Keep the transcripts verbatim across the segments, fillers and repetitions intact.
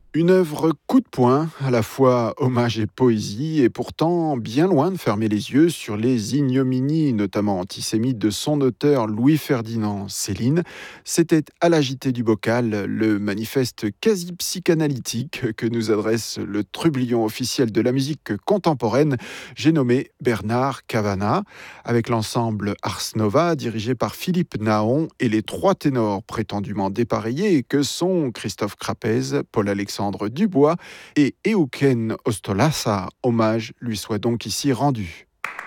Une œuvre coup de poing, à la fois hommage et poésie, et pourtant bien loin de fermer les yeux sur les ignominies, notamment antisémites, de son auteur Louis-Ferdinand Céline. C'était à la J T du Bocal, le manifeste quasi psychanalytique que nous adresse le trublion officiel de la musique contemporaine, j'ai nommé Bernard Cavana, avec l'ensemble Ars Nova, dirigé par Philippe Naon, et les trois ténors prétendument dépareillés que sont Christophe Crapez, Paul-Alexandre Dubois et Euken Ostolassa. Hommage lui soit donc ici rendu.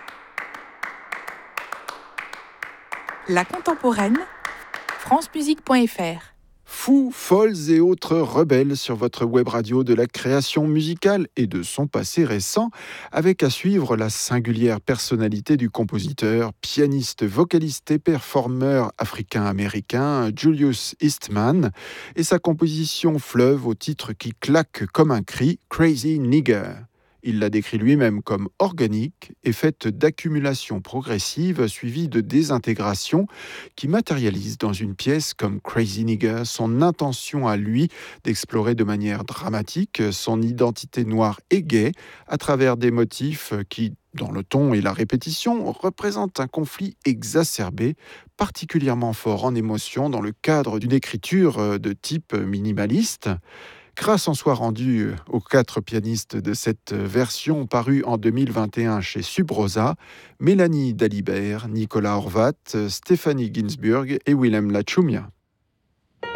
La contemporaine, francemusique point f r. Fous, folles et autres rebelles sur votre web radio de la création musicale et de son passé récent, avec à suivre la singulière personnalité du compositeur, pianiste, vocaliste et performeur africain-américain Julius Eastman et sa composition fleuve au titre qui claque comme un cri, Crazy Nigger. Il l'a décrit lui-même comme organique et faite d'accumulation progressive suivie de désintégration qui matérialise dans une pièce comme Crazy Nigger son intention à lui d'explorer de manière dramatique son identité noire et gaie à travers des motifs qui, dans le ton et la répétition, représentent un conflit exacerbé, particulièrement fort en émotion dans le cadre d'une écriture de type minimaliste. Grâce en soit rendue aux quatre pianistes de cette version parue en deux mille vingt et un chez Subrosa, Mélanie Dalibert, Nicolas Horvat, Stéphanie Ginsburg et Willem Lachumia.